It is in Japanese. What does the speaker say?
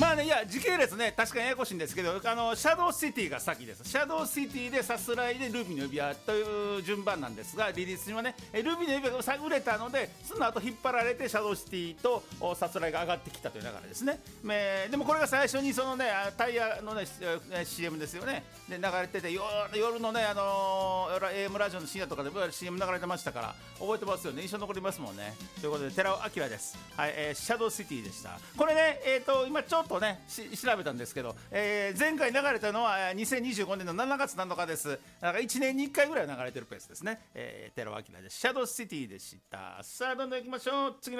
まあね、いや時系列ね確かにややこしいんですけど、シャドウシティが先です。シャドウシティでさすらいでルビーの指輪という順番なんですが、リリースにはねルビーの指輪が売れたので、その後引っ張られてシャドウシティとさすらいが上がってきたという流れですね。でもこれが最初にそのねタイヤのね CM ですよね。で流れてて、夜のねAM ラジオの深夜とかで CM 流れてましたから覚えてますよね。印象残りますもんね。ということで寺尾明です。はい、シャドウシティでした。これね今ちょっとね調べたんですけど、前回流れたのは2025年の7月7日です。だから1年に1回ぐらい流れてるペースですね。寺尾明です。シャドウシティでした。さあどんどん行きましょう。次の